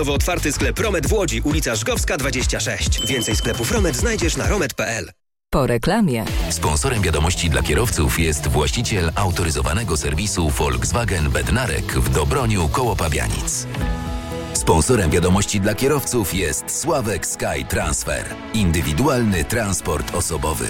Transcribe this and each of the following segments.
Nowo otwarty sklep Romet w Łodzi, ulica Żgowska 26. Więcej sklepów Romet znajdziesz na romet.pl. Po reklamie. Sponsorem wiadomości dla kierowców jest właściciel autoryzowanego serwisu Volkswagen Bednarek w Dobroniu koło Pabianic. Sponsorem wiadomości dla kierowców jest Sławek Sky Transfer. Indywidualny transport osobowy.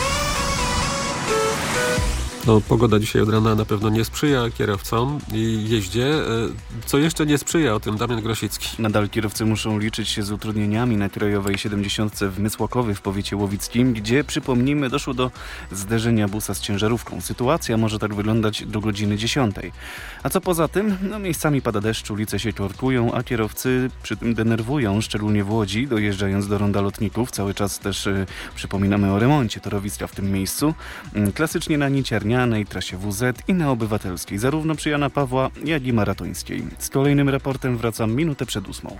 No, pogoda dzisiaj od rana na pewno nie sprzyja kierowcom i jeździe. Co jeszcze nie sprzyja, o tym Damian Grosicki. Nadal kierowcy muszą liczyć się z utrudnieniami na krajowej 70 w Mysłakowie w powiecie łowickim, gdzie, przypomnijmy, doszło do zderzenia busa z ciężarówką. Sytuacja może tak wyglądać do godziny 10. A co poza tym? No, miejscami pada deszcz, ulice się korkują, a kierowcy przy tym denerwują, szczególnie w Łodzi, dojeżdżając do Ronda Lotników. Cały czas też przypominamy o remoncie torowiska w tym miejscu. Klasycznie na Niciernianej, trasie WZ i na Obywatelskiej, zarówno przy Jana Pawła, jak i Maratońskiej. Z kolejnym raportem wracam minutę przed 8.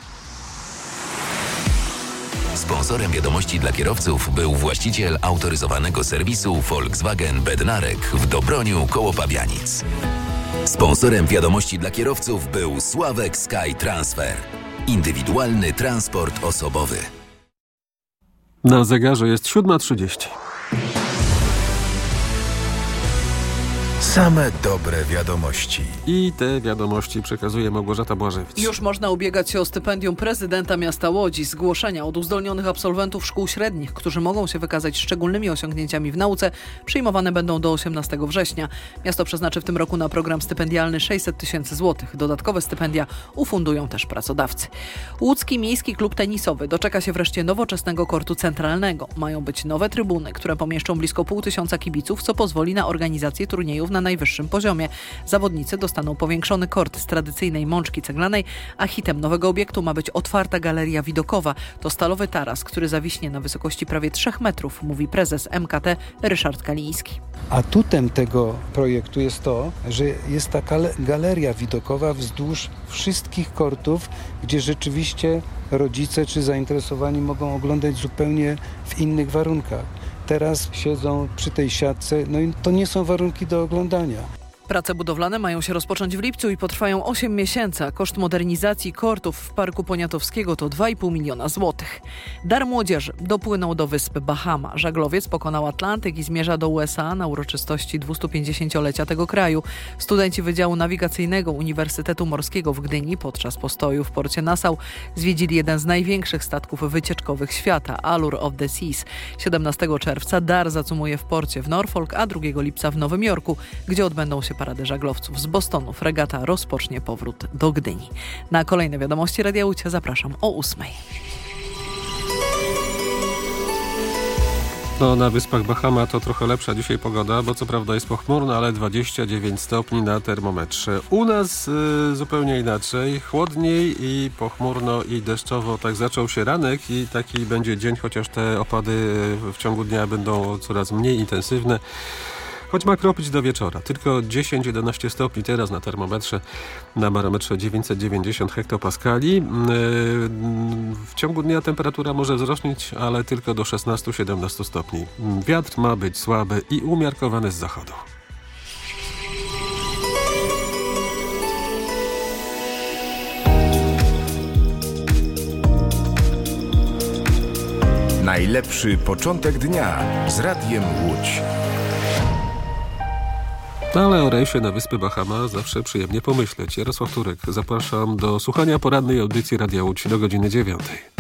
Sponsorem wiadomości dla kierowców był właściciel autoryzowanego serwisu Volkswagen Bednarek w Dobroniu koło Pabianic. Sponsorem wiadomości dla kierowców był Sławek Sky Transfer. Indywidualny transport osobowy. Na zegarze jest 7:30. Same dobre wiadomości. I te wiadomości przekazuje Małgorzata Błażewicz. Już można ubiegać się o stypendium prezydenta miasta Łodzi. Zgłoszenia od uzdolnionych absolwentów szkół średnich, którzy mogą się wykazać szczególnymi osiągnięciami w nauce, przyjmowane będą do 18 września. Miasto przeznaczy w tym roku na program stypendialny 600 tysięcy złotych. Dodatkowe stypendia ufundują też pracodawcy. Łódzki Miejski Klub Tenisowy doczeka się wreszcie nowoczesnego kortu centralnego. Mają być nowe trybuny, które pomieszczą blisko 500 kibiców, co pozwoli na organizację turniejów na najwyższym poziomie. Zawodnicy dostaną powiększony kort z tradycyjnej mączki ceglanej, a hitem nowego obiektu ma być otwarta galeria widokowa. To stalowy taras, który zawiśnie na wysokości prawie 3 metrów, mówi prezes MKT Ryszard Kaliński. Atutem tego projektu jest to, że jest taka galeria widokowa wzdłuż wszystkich kortów, gdzie rzeczywiście rodzice czy zainteresowani mogą oglądać zupełnie w innych warunkach. Teraz siedzą przy tej siatce, no i to nie są warunki do oglądania. Prace budowlane mają się rozpocząć w lipcu i potrwają 8 miesięcy, a koszt modernizacji kortów w Parku Poniatowskiego to 2,5 miliona złotych. Dar młodzieży dopłynął do wysp Bahama. Żaglowiec pokonał Atlantyk i zmierza do USA na uroczystości 250-lecia tego kraju. Studenci Wydziału Nawigacyjnego Uniwersytetu Morskiego w Gdyni podczas postoju w porcie Nassau zwiedzili jeden z największych statków wycieczkowych świata, Allure of the Seas. 17 czerwca dar zacumuje w porcie w Norfolk, a 2 lipca w Nowym Jorku, gdzie odbędą się parady żaglowców. Z Bostonu fregata rozpocznie powrót do Gdyni. Na kolejne wiadomości Radia Łódź zapraszam o 8. No, na wyspach Bahama to trochę lepsza dzisiaj pogoda, bo co prawda jest pochmurno, ale 29 stopni na termometrze. U nas zupełnie inaczej, chłodniej i pochmurno i deszczowo. Tak zaczął się ranek i taki będzie dzień, chociaż te opady w ciągu dnia będą coraz mniej intensywne. Choć ma kropić do wieczora. Tylko 10-11 stopni teraz na termometrze, na barometrze 990 hektopaskali. W ciągu dnia temperatura może wzrosnąć, ale tylko do 16-17 stopni. Wiatr ma być słaby i umiarkowany z zachodu. Najlepszy początek dnia z Radiem Łódź. Ale o rejsie na wyspy Bahama zawsze przyjemnie pomyśleć. Jarosław Turek, zapraszam do słuchania porannej audycji Radia Łódź do godziny 9.